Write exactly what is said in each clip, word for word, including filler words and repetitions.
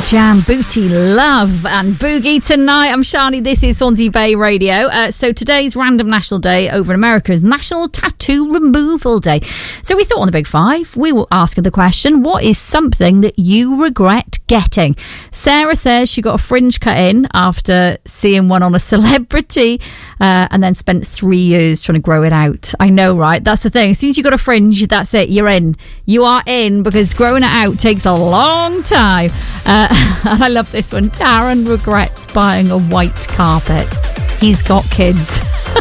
Jam, Booty Love and Boogie tonight. I'm Shani, this is Swansea Bay Radio. Uh, so today's random national day over in America is National Tattoo Removal Day. So we thought on the Big Five, we will ask the question, what is something that you regret getting? Sarah says she got a fringe cut in after seeing one on a celebrity uh, and then spent three years trying to grow it out. I know, right? That's the thing. As soon as you got a fringe, that's it. You're in. You are in, because growing it out takes a long time. Uh, and I love this one. Darren regrets buying a white carpet. He's got kids.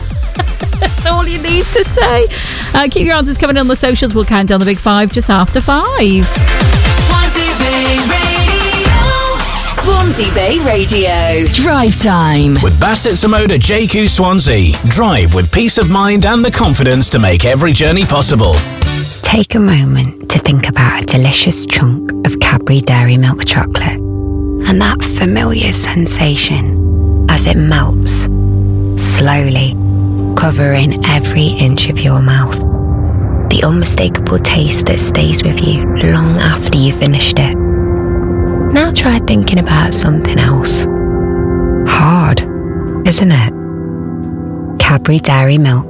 That's all you need to say. Uh, keep your answers coming on the socials. We'll count down the Big Five just after five. Swansea Bay Radio. Swansea Bay Radio. Drive time. With Bassett Samoda J Q Swansea. Drive with peace of mind and the confidence to make every journey possible. Take a moment to think about a delicious chunk of Cadbury Dairy Milk chocolate and that familiar sensation as it melts, slowly, covering every inch of your mouth. The unmistakable taste that stays with you long after you've finished it. Now try thinking about something else. Hard, isn't it? Cadbury Dairy Milk.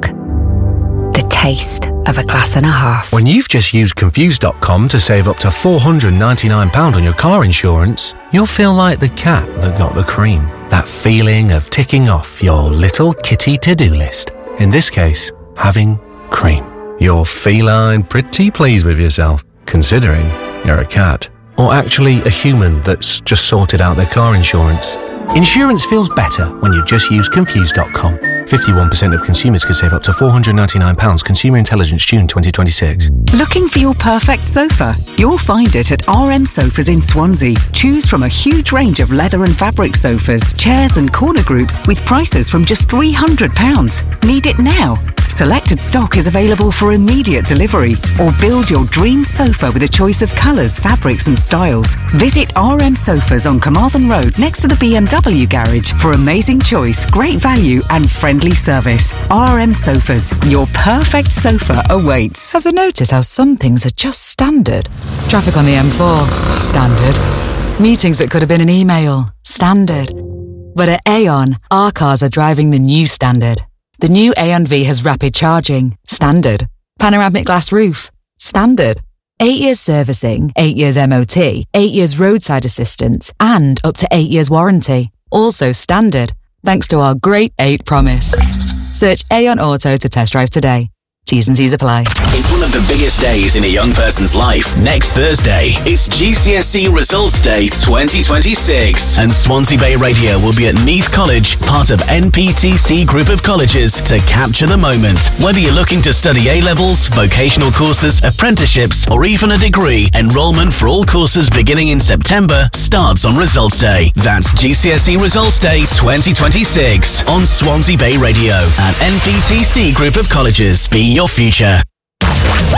The taste of a glass and a half. When you've just used Confused dot com to save up to four hundred ninety-nine pounds on your car insurance, you'll feel like the cat that got the cream. That feeling of ticking off your little kitty to-do list. In this case, having cream. You're feline pretty pleased with yourself, considering you're a cat. Or actually a human that's just sorted out their car insurance. Insurance feels better when you just use Confused dot com. fifty-one percent of consumers could save up to four hundred ninety-nine pounds. Consumer Intelligence, June twenty twenty-six. Looking for your perfect sofa? You'll find it at R M Sofas in Swansea. Choose from a huge range of leather and fabric sofas, chairs and corner groups with prices from just three hundred pounds. Need it now? Selected stock is available for immediate delivery. Or build your dream sofa with a choice of colours, fabrics and styles. Visit R M Sofas on Carmarthen Road next to the B M W garage for amazing choice, great value and friendly service. R M Sofas, your perfect sofa awaits. Ever notice how some things are just standard? Traffic on the M four, standard. Meetings that could have been an email, standard. But at Aon, our cars are driving the new standard. The new Aon V has rapid charging, standard. Panoramic glass roof, standard. Eight years servicing, eight years M O T, eight years roadside assistance, and up to eight years warranty. Also standard, thanks to our Great eight promise. Search Aon Auto to test drive today. T's and C's apply. It's one of the biggest days in a young person's life. Next Thursday, it's G C S E Results Day twenty twenty-six. And Swansea Bay Radio will be at Neath College, part of N P T C Group of Colleges, to capture the moment. Whether you're looking to study A-levels, vocational courses, apprenticeships, or even a degree, enrolment for all courses beginning in September starts on Results Day. That's G C S E Results Day twenty twenty-six on Swansea Bay Radio and N P T C Group of Colleges. Be your future.